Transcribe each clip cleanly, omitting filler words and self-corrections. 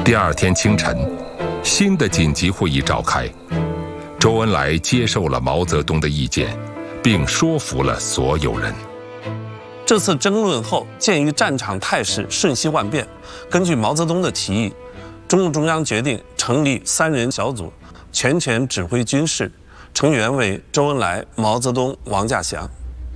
第二天清晨，新的紧急会议召开，周恩来接受了毛泽东的意见，并说服了所有人。 这次争论后，鉴于战场态势瞬息万变，根据毛泽东的提议，中共中央决定成立3人小组，全权指挥军事，成员为周恩来、毛泽东、王稼祥。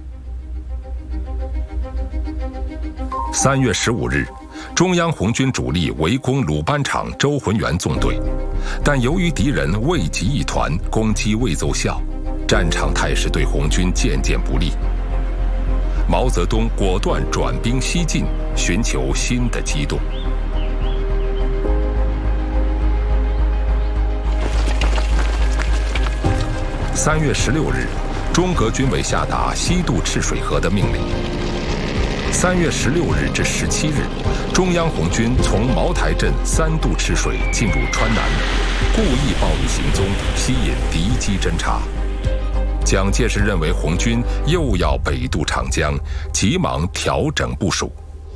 3月15日，中央红军主力围攻鲁班场周浑元纵队，但由于敌人未集一团，攻击未奏效，战场态势对红军渐渐不利。毛泽东果断转兵西进，寻求新的机动。3月16日，中革军委下达西渡赤水河的命令。3月16日至17日，中央红军从茅台镇3渡赤水进入川南，故意暴露行踪，吸引敌机侦察。蒋介石认为红军又要北渡长江，急忙调整部署。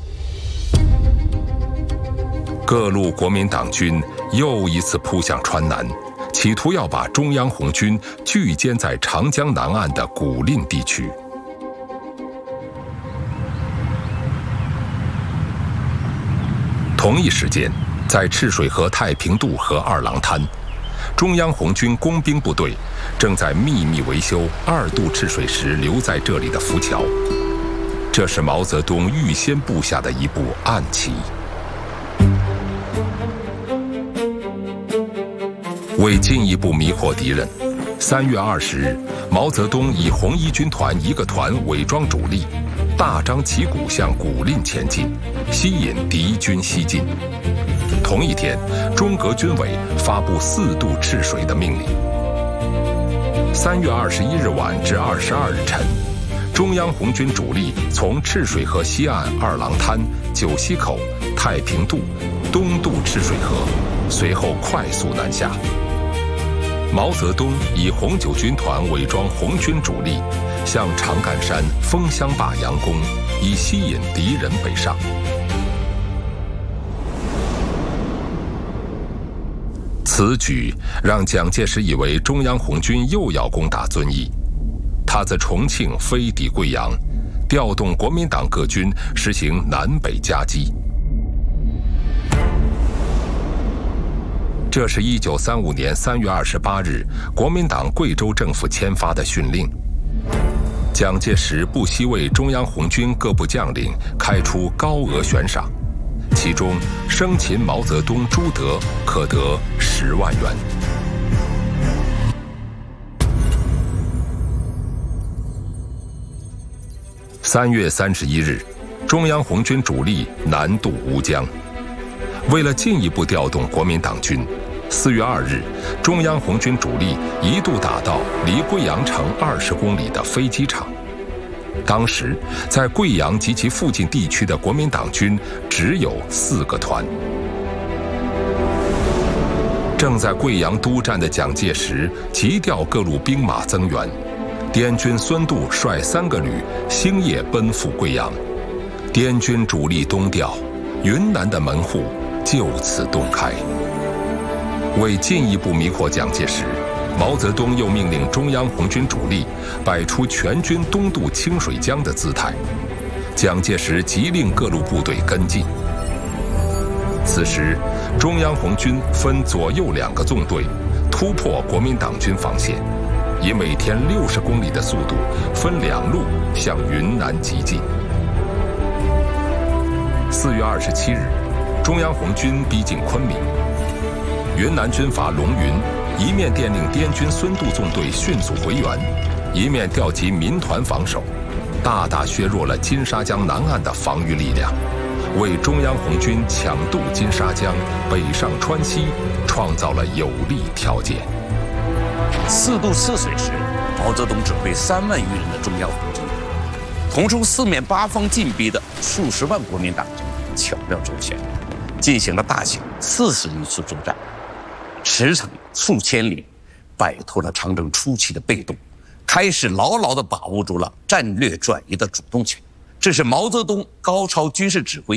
各路国民党军又一次扑向川南，企图要把中央红军聚歼在长江南岸的古蔺地区。同一时间，在赤水河太平渡和二郎滩，中央红军工兵部队正在秘密维修2渡赤水时留在这里的浮桥，这是毛泽东预先布下的一步暗棋。为进一步迷惑敌人，3月20日，毛泽东以红一军团1个团伪装主力，大张旗鼓向古蔺前进，吸引敌军西进。同一天，中革军委发布4渡赤水的命令。3月21日晚至22日晨，中央红军主力从赤水河西岸二郎滩、九溪口、太平渡东渡赤水河，随后快速南下。毛泽东以红九军团伪装红军主力，向长干山、枫香坝佯攻，以吸引敌人北上。此举让蒋介石以为中央红军又要攻打遵义，他自重庆飞抵贵阳，调动国民党各军实行南北夹击。这是1935年3月28日国民党贵州政府签发的训令。蒋介石不惜为中央红军各部将领开出高额悬赏，其中生擒毛泽东、朱德可得10万元。3月31日，中央红军主力南渡吴江。为了进一步调动国民党军，4月2日，中央红军主力一度打到离贵阳城20公里的飞机场。当时，在贵阳及其附近地区的国民党军只有4个团。正在贵阳督战的蒋介石急调各路兵马增援，滇军孙渡率3个旅星夜奔赴贵阳，滇军主力东调，云南的门户就此洞开。为进一步迷惑蒋介石，毛泽东又命令中央红军主力摆出全军东渡清水江的姿态，蒋介石急令各路部队跟进。此时，中央红军分左右2个纵队，突破国民党军防线，以每天60公里的速度，分2路向云南急进。4月27日，中央红军逼近昆明，云南军阀龙云一面电令滇军孙渡纵队迅速回援，一面调集民团防守，大大削弱了金沙江南岸的防御力量，为中央红军抢渡金沙江、北上川西创造了有利条件。 4渡赤水时，毛泽东指挥3万余人的中央红军，同出4面8方进逼的数十万国民党军巧妙周旋，进行了大型40余次作战，驰骋数千里，摆脱了长征初期的被动，开始牢牢地把握住了战略转移的主动权。这是毛泽东高超军事指挥